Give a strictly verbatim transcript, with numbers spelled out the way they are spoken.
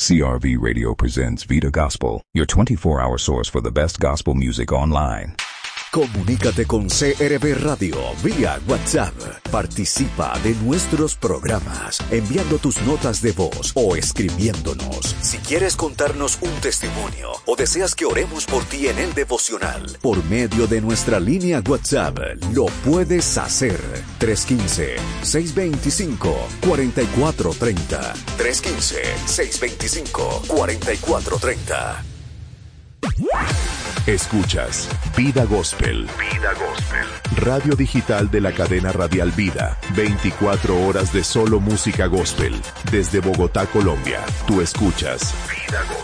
C R V Radio presents Vida Gospel, your twenty-four hour source for the best gospel music online. Comunícate con C R V Radio vía WhatsApp. Participa de nuestros programas enviando tus notas de voz o escribiéndonos. Si quieres contarnos un testimonio o deseas que oremos por ti en el devocional, por medio de nuestra línea WhatsApp, lo puedes hacer. tres uno cinco, seis dos cinco, cuatro cuatro tres cero. tres uno cinco, seis dos cinco, cuatro cuatro tres cero. Escuchas Vida Gospel. Vida Gospel. Radio digital de la cadena radial Vida. veinticuatro horas de solo música gospel. Desde Bogotá, Colombia. Tú escuchas Vida Gospel.